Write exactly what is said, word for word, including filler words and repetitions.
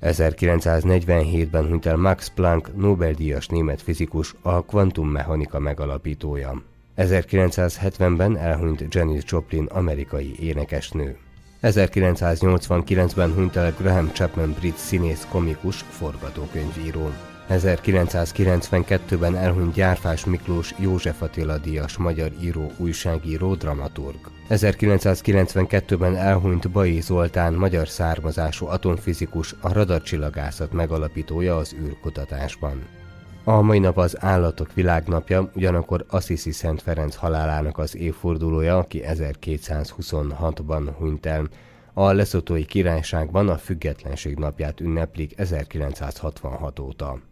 ezerkilencszáznegyvenhétben hunyt el Max Planck, Nobel-díjas német fizikus, a kvantummechanika megalapítója. ezerkilencszázhetvenben elhunyt Janis Joplin, amerikai énekesnő. ezerkilencszáznyolcvankilencben hunyt el Graham Chapman, brit színész, komikus, forgatókönyvíró. ezerkilencszázkilencvenkettőben elhunyt Gyárfás Miklós, József Attila díjas magyar író, újságíró, dramaturg. ezerkilencszázkilencvenkettőben elhunyt Bai Zoltán, magyar származású atomfizikus, a radarcsillagászat megalapítója az űrkutatásban. A mai nap az Állatok Világnapja, ugyanakkor Assisi Szent Ferenc halálának az évfordulója, aki ezerkétszázhuszonhatban hunyt el. A Lesotói Királyságban a Függetlenség napját ünneplik ezerkilencszázhatvanhat óta.